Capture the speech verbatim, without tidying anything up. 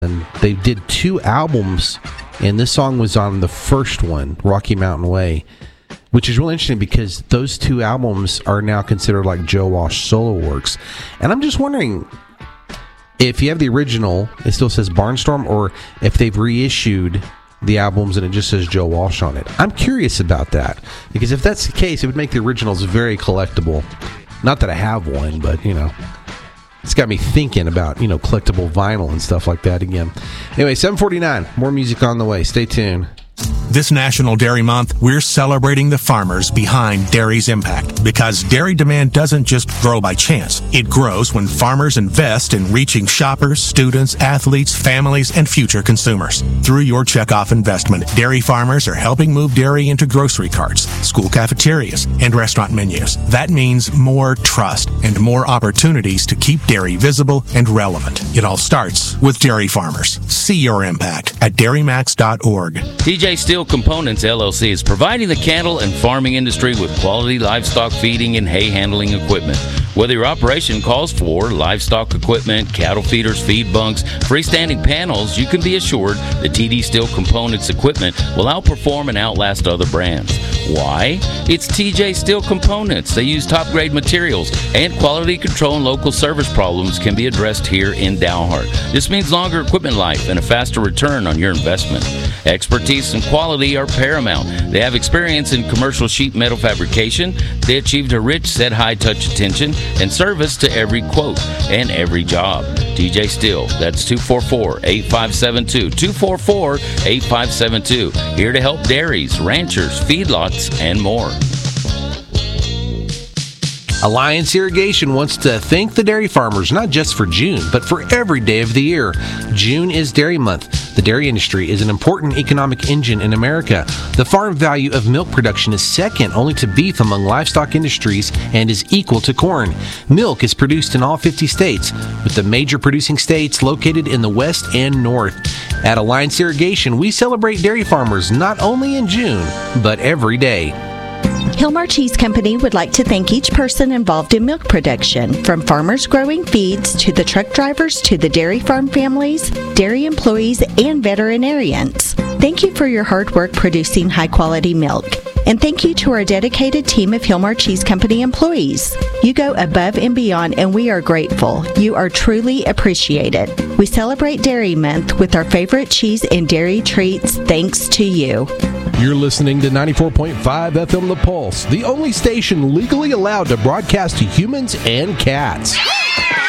And they did two albums, and this song was on the first one, Rocky Mountain Way, which is really interesting because those two albums are now considered like Joe Walsh solo works. And I'm just wondering if you have the original, it still says Barnstorm, or if they've reissued the albums and it just says Joe Walsh on it. I'm curious about that, because if that's the case, it would make the originals very collectible. Not that I have one, but, you know, it's got me thinking about, you know, collectible vinyl and stuff like that again. Anyway, seven forty-nine, more music on the way. Stay tuned. This National Dairy Month, we're celebrating the farmers behind dairy's impact, because dairy demand doesn't just grow by chance. It grows when farmers invest in reaching shoppers, students, athletes, families, and future consumers. Through your checkoff investment, dairy farmers are helping move dairy into grocery carts, school cafeterias, and restaurant menus. That means more trust and more opportunities to keep dairy visible and relevant. It all starts with dairy farmers. See your impact at dairy max dot org. T J Steel Components, L L C is providing the cattle and farming industry with quality livestock feeding and hay handling equipment. Whether your operation calls for livestock equipment, cattle feeders, feed bunks, freestanding panels, you can be assured that T D Steel Components equipment will outperform and outlast other brands. Why? It's T J Steel Components. They use top-grade materials, and quality control and local service problems can be addressed here in Dalhart. This means longer equipment life and a faster return on your investment. Expertise and quality are paramount. They have experience in commercial sheet metal fabrication. They achieved a rich set high-touch attention and service to every quote and every job. T J Steel, that's two four four, eight five seven two, two four four, eight five seven two. Here to help dairies, ranchers, feedlots, and more. Alliance Irrigation wants to thank the dairy farmers, not just for June, but for every day of the year. June is Dairy Month. The dairy industry is an important economic engine in America. The farm value of milk production is second only to beef among livestock industries and is equal to corn. Milk is produced in all fifty states, with the major producing states located in the west and north. At Alliance Irrigation, we celebrate dairy farmers not only in June, but every day. Hilmar Cheese Company would like to thank each person involved in milk production, from farmers growing feeds to the truck drivers to the dairy farm families, dairy employees, and veterinarians. Thank you for your hard work producing high-quality milk. And thank you to our dedicated team of Hilmar Cheese Company employees. You go above and beyond, and we are grateful. You are truly appreciated. We celebrate Dairy Month with our favorite cheese and dairy treats thanks to you. You're listening to ninety-four point five F M The Pulse, the only station legally allowed to broadcast to humans and cats.